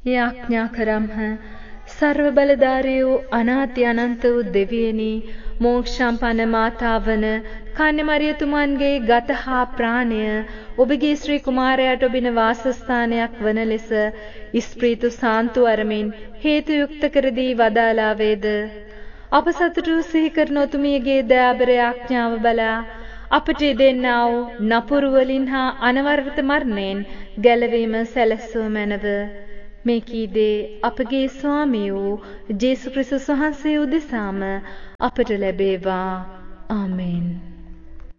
යාඥා කරම්හ. සර්ව බලධාරී වූ අනාති අනන්ත වූ දෙවියනි, මෝක්ෂම්පන්න මාතාවන කන්‍යමරියතුමන්ගේ ගත හා ප්‍රාණය ඔබගේ ශ්‍රී කුමාරයාට ඔබින වාසස්ථානයක් වන ලෙස ඉස්ප්‍රීතු සාන්තු අරමින් හේතු යුක්ත කර දී වදාලා වේද. අප සතුටු සිහි කරන ඔතුමියගේ දයාබර යාඥාව බලා අපට දෙන්නා වූ නපුරු වලින් හා අනවරත මරණයෙන් ගැලවීම සැලැස්සුව මැනව. මේ කීදේ අපගේ ස්වාමී වූ ජේසුස් ක්‍රිස්තුස් වහන්සේ උදෙසාම අපට ලැබේවා. ආමෙන්.